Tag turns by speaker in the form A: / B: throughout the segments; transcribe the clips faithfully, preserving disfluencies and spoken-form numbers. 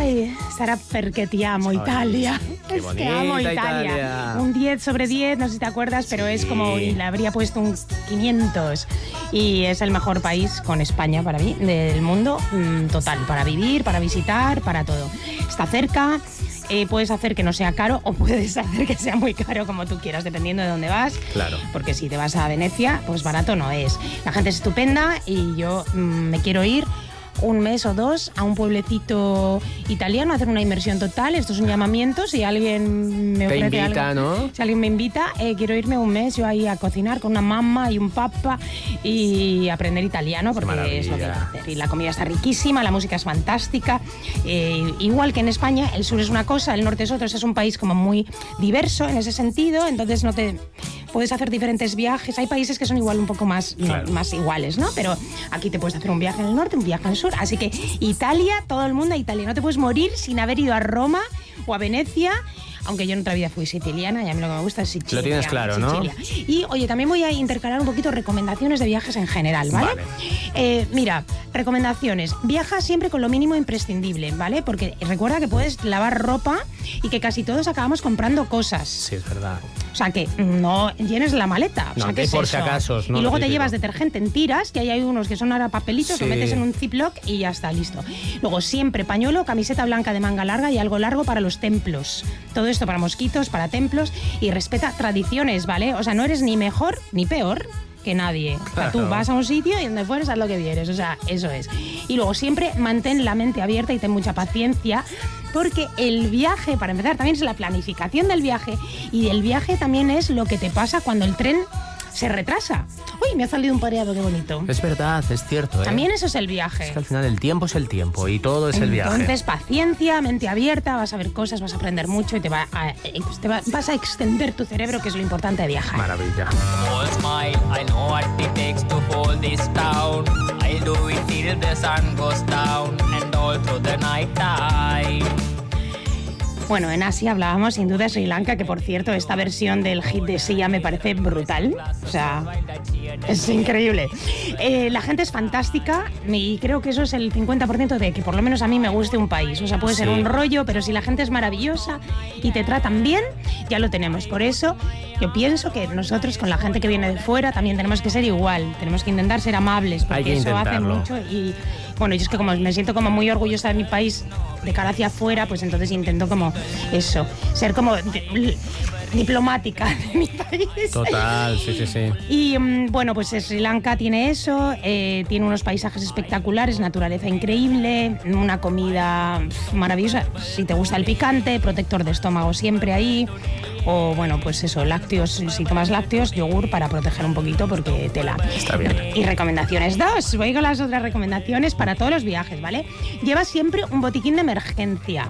A: Ay, Sara, perché ti amo,
B: Ay,
A: Italia.
B: qué
A: Es
B: bonita
A: que amo Italia.
B: Italia.
A: Un diez sobre diez, no sé si te acuerdas, pero
B: Sí.
A: es como, y le habría puesto un quinientos. Y es el mejor país con España para mí, del mundo, mmm, total, para vivir, para visitar, para todo. Está cerca. Eh, puedes hacer que no sea caro o puedes hacer que sea muy caro, como tú quieras, dependiendo de dónde vas.
B: Claro.
A: Porque si te vas a Venecia, pues barato no es. La gente es estupenda y yo mmm, me quiero ir un mes o dos a un pueblecito italiano a hacer una inmersión total. Esto es un llamamiento. Si alguien me
B: Te
A: ofrece
B: invita,
A: algo,
B: ¿no?
A: si alguien me invita, eh, quiero irme un mes yo ahí a cocinar con una mamá y un papa y aprender italiano, porque
B: Maravilla.
A: es lo que hay que hacer. Y la comida está riquísima, la música es fantástica. Eh, igual que en España, el sur es una cosa, el norte es otra. Es un país como muy diverso en ese sentido, entonces no te puedes hacer diferentes viajes. Hay países que son igual un poco más,
B: Claro.
A: no, más iguales, ¿no? Pero aquí te puedes hacer un viaje en el norte, un viaje en el sur. Así que Italia, todo el mundo a Italia. No te puedes morir sin haber ido a Roma o a Venecia. Aunque yo en otra vida fui siciliana y a mí lo que me gusta es Sicilia.
B: Lo tienes claro, ¿no?
A: Sicilia. Y, oye, también voy a intercalar un poquito recomendaciones de viajes en general, ¿vale?
B: Vale.
A: Eh, mira, recomendaciones. Viaja siempre con lo mínimo imprescindible, ¿vale? Porque recuerda que puedes lavar ropa y que casi todos acabamos comprando cosas.
B: Sí, es verdad.
A: O sea, que no llenes la maleta. O
B: No,
A: sea,
B: que
A: ¿qué es
B: por si
A: eso?
B: acasos, ¿no?
A: Y luego te
B: Típico.
A: llevas detergente en tiras, que ahí hay unos que son ahora papelitos,
B: Sí.
A: lo metes en un ziploc y ya está, listo. Luego siempre pañuelo, camiseta blanca de manga larga y algo largo para los templos. Todo esto para mosquitos, para templos, y respeta tradiciones, ¿vale? O sea, no eres ni mejor ni peor que nadie. O sea, tú
B: Claro.
A: vas a un sitio y donde fueres haz lo que vieres, o sea, eso es. Y luego siempre mantén la mente abierta y ten mucha paciencia, porque el viaje, para empezar, también es la planificación del viaje, y el viaje también es lo que te pasa cuando el tren se retrasa. Uy, me ha salido un pareado, qué bonito.
B: Es verdad, es cierto, ¿eh?
A: También eso es el viaje.
B: Es que al final el tiempo es el tiempo y todo es el viaje.
A: Entonces, paciencia, mente abierta, vas a ver cosas, vas a aprender mucho y te, va a, eh, pues te va- vas a extender tu cerebro, que es lo importante de viajar.
B: Maravilla.
C: Small smile, I know what it takes to hold this town. I'll do it till the sun goes down and all through the night time.
A: Bueno, en Asia hablábamos sin duda de Sri Lanka, que por cierto, esta versión del hit de Sia me parece brutal. O sea, es increíble. Eh, la gente es fantástica y creo que eso es el cincuenta por ciento de que por lo menos a mí me guste un país. O sea, puede ser
B: Sí.
A: un rollo, pero si la gente es maravillosa y te tratan bien, ya lo tenemos. Por eso yo pienso que nosotros con la gente que viene de fuera también tenemos que ser igual. Tenemos que intentar ser amables, porque
B: Hay que
A: eso hace
B: intentarlo.
A: mucho. Y bueno, yo es que como me siento como muy orgullosa de mi país de cara hacia afuera, pues entonces intento como eso, ser como di- diplomática de mi país.
B: Total, sí, sí, sí.
A: Y mm, bueno, pues Sri Lanka tiene eso, eh, tiene unos paisajes espectaculares, naturaleza increíble, una comida pf, maravillosa, si te gusta el picante, protector de estómago siempre ahí, o bueno, pues eso, lácteos, si tomas lácteos, yogur para proteger un poquito porque tela.
B: Está bien.
A: Y recomendaciones dos, voy con las otras recomendaciones para todos los viajes, ¿vale? Lleva siempre un botiquín de emergencia.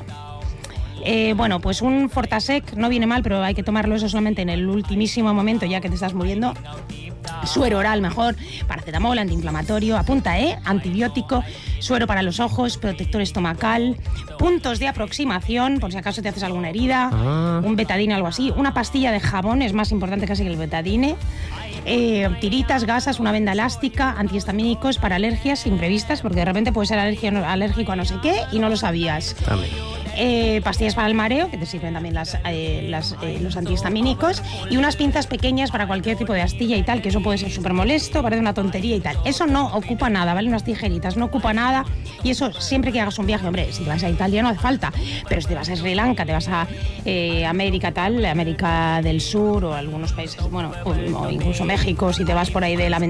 A: Eh, bueno, pues un Fortasec no viene mal, pero hay que tomarlo eso solamente en el ultimísimo momento, ya que te estás muriendo. Suero oral mejor, paracetamol, antiinflamatorio, apunta, ¿eh? Antibiótico, suero para los ojos, protector estomacal, puntos de aproximación, por si acaso te haces alguna herida,
B: Ah.
A: un betadine, algo así, una pastilla de jabón, es más importante casi que el betadine, eh, tiritas, gasas, una venda elástica, antihistamínicos para alergias imprevistas, porque de repente puedes ser alergia- alérgico a no sé qué y no lo sabías.
B: También.
A: Eh, pastillas para el mareo, que te sirven también las, eh, las, eh, los antihistamínicos, y unas pinzas pequeñas para cualquier tipo de astilla y tal, que eso puede ser súper molesto, parece una tontería y tal. Eso no ocupa nada, ¿vale? Unas tijeritas, no ocupa nada, y eso siempre que hagas un viaje, hombre, si te vas a Italia no hace falta, pero si te vas a Sri Lanka, te vas a eh, América tal, América del Sur o algunos países, bueno, o, o incluso México, si te vas por ahí de la